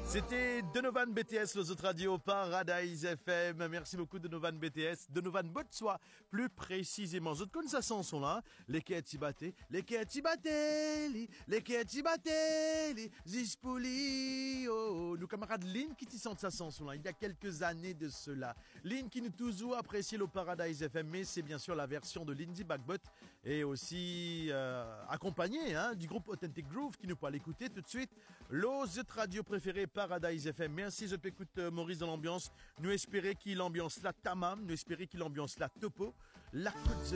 C'était Donovan BTS, les autres radios Paradise FM. Merci beaucoup Donovan BTS, Donovan Botswa, plus précisément. Je connais sa chanson là, les Ketibate, les Ketibate, les Ketibate, Zispoli, oh, nos camarades Lynn qui chantent sa chanson là, il y a quelques années de cela. Lynn qui nous toujours apprécié le Paradise FM, mais c'est bien sûr la version de Lindsey Bagbot et aussi accompagné du groupe Authentic Groove qui nous peut l'écouter tout de suite. L'autre radio préférée Paradise FM. Merci, je t'écoute Maurice dans l'ambiance. Nous espérons qu'il l'ambiance la tamam, nous espérons qu'il l'ambiance la topo, la côte